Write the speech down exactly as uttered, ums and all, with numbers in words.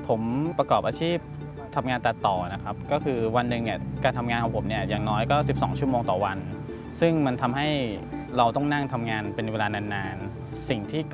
ผมประกอบอาชีพทำงานตัดต่อนะครับก็คือวันหนึ่งเนี่ยการทำงานของผมเนี่ยอย่างน้อยก็สิบสองชั่วโมงต่อวันซึ่งมันทำให้เราต้องนั่งทำงานเป็นเวลานานๆสิ่งที่